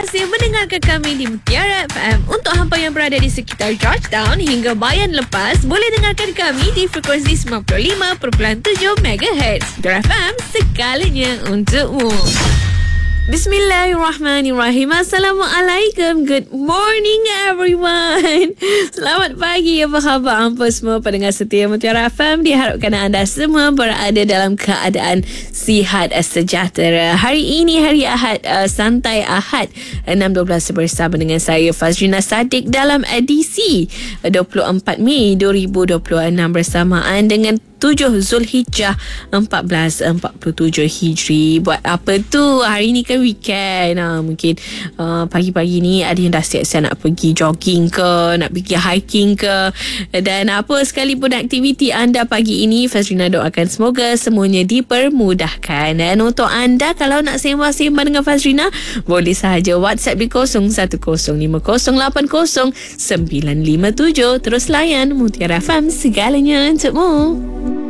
kasih mendengarkan kami di Mutiara FM. Untuk hampa yang berada di sekitar Georgetown hingga Bayan Lepas, boleh dengarkan kami di frekuensi 95.7 MHz. Mutiara FM, segalanya untukmu. Bismillahirrahmanirrahim. Assalamualaikum. Good morning everyone. Selamat pagi. Apa khabar hampa semua pendengar setia Mutiara FM? Diharapkan anda semua berada dalam keadaan sihat sejahtera. Hari ini hari Ahad, santai Ahad 6.12 bersama dengan saya Fazrina Sadiq dalam edisi 24 Mei 2026 bersamaan dengan 7 Zulhijjah 1447 Hijri. Buat apa tu? Hari ni kan weekend. Mungkin pagi-pagi ni ada yang dah siap-siap nak pergi jogging ke, nak pergi hiking ke, dan apa sekalipun aktiviti anda pagi ini, Fazrina doakan semoga semuanya dipermudahkan. Dan untuk anda kalau nak sembang-sembang dengan Fazrina, boleh sahaja WhatsApp di 0150809097. Terus layan Mutiara FM, segalanya untukmu.